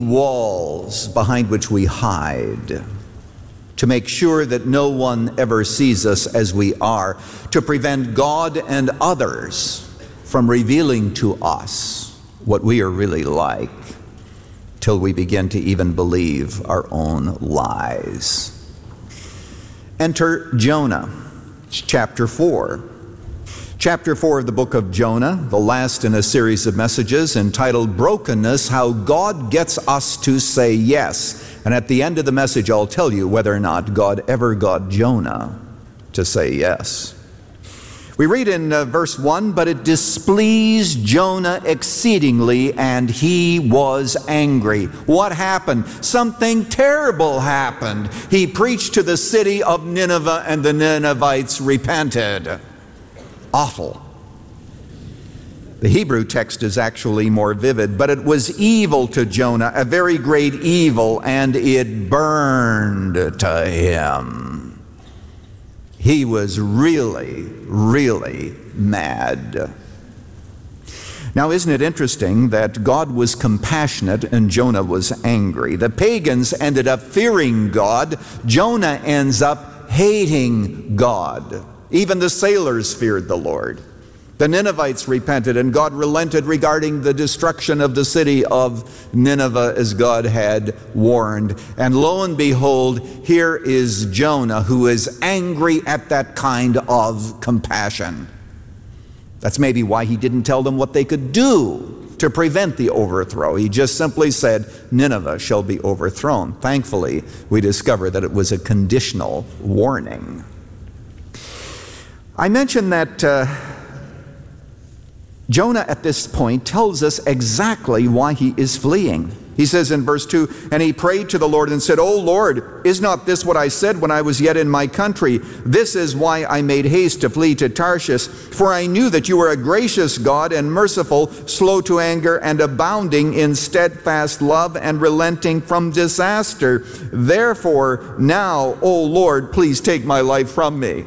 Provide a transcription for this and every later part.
walls behind which we hide, to make sure that no one ever sees us as we are, to prevent God and others from revealing to us what we are really like, till we begin to even believe our own lies. Enter Jonah, chapter 4. Chapter 4 of the book of Jonah, the last in a series of messages entitled Brokenness, How God Gets Us to Say Yes. And at the end of the message, I'll tell you whether or not God ever got Jonah to say yes. We read in verse 1, "But it displeased Jonah exceedingly, and he was angry." What happened? Something terrible happened. He preached to the city of Nineveh, and the Ninevites repented. Awful. The Hebrew text is actually more vivid. "But it was evil to Jonah, a very great evil, and it burned to him." He was really, really mad. Now, isn't it interesting that God was compassionate and Jonah was angry? The pagans ended up fearing God. Jonah ends up hating God. Even the sailors feared the Lord. The Ninevites repented, and God relented regarding the destruction of the city of Nineveh as God had warned. And lo and behold, here is Jonah, who is angry at that kind of compassion. That's maybe why he didn't tell them what they could do to prevent the overthrow. He just simply said, "Nineveh shall be overthrown." Thankfully, we discover that it was a conditional warning. I mentioned that Jonah at this point tells us exactly why he is fleeing. He says in verse 2, "And he prayed to the Lord and said, 'O Lord, is not this what I said when I was yet in my country? This is why I made haste to flee to Tarshish. For I knew that you were a gracious God and merciful, slow to anger and abounding in steadfast love and relenting from disaster. Therefore now, O Lord, please take my life from me.'"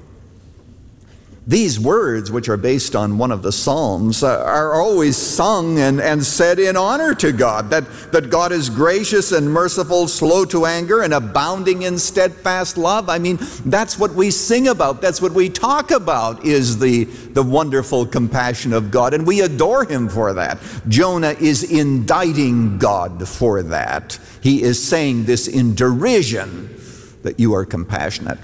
These words, which are based on one of the Psalms, are always sung and said in honor to God, that God is gracious and merciful, slow to anger, and abounding in steadfast love. I mean, that's what we sing about. That's what we talk about, is the wonderful compassion of God, and we adore Him for that. Jonah is indicting God for that. He is saying this in derision, that you are compassionate.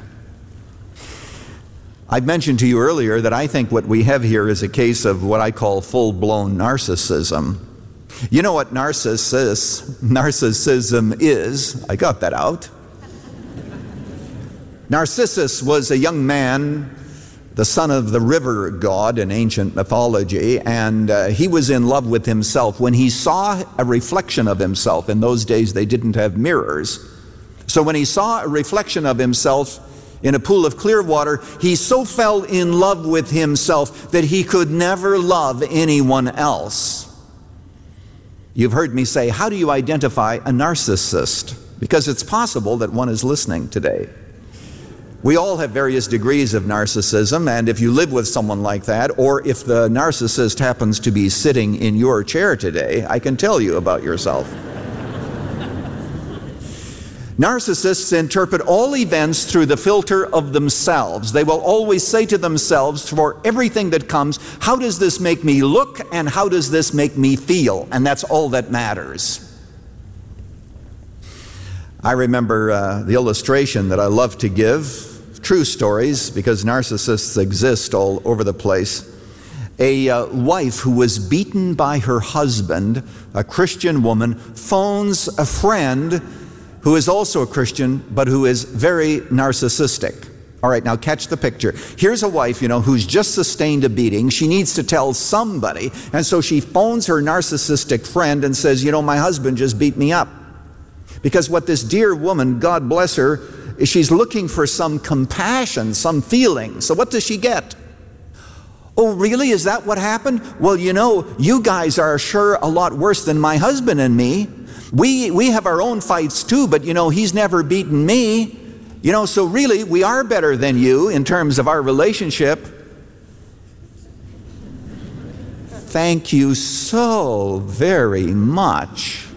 I mentioned to you earlier that I think what we have here is a case of what I call full-blown narcissism. You know what narcissism is? I got that out. Narcissus was a young man, the son of the river god in ancient mythology, and he was in love with himself. When he saw a reflection of himself, in those days they didn't have mirrors, so when he saw a reflection of himself in a pool of clear water, he so fell in love with himself that he could never love anyone else. You've heard me say, how do you identify a narcissist? Because it's possible that one is listening today. We all have various degrees of narcissism, and if you live with someone like that, or if the narcissist happens to be sitting in your chair today, I can tell you about yourself. Narcissists interpret all events through the filter of themselves. They will always say to themselves, for everything that comes, how does this make me look and how does this make me feel? And that's all that matters. I remember the illustration that I love to give, true stories, because narcissists exist all over the place. A wife who was beaten by her husband, a Christian woman, phones a friend who is also a Christian, but who is very narcissistic. All right, now catch the picture. Here's a wife, who's just sustained a beating. She needs to tell somebody, and so she phones her narcissistic friend and says, my husband just beat me up. Because what this dear woman, God bless her, is she's looking for some compassion, some feeling. So what does she get? Oh, really? Is that what happened? Well, you guys are sure a lot worse than my husband and me. We have our own fights too, but he's never beaten me. So really we are better than you in terms of our relationship. Thank you so very much.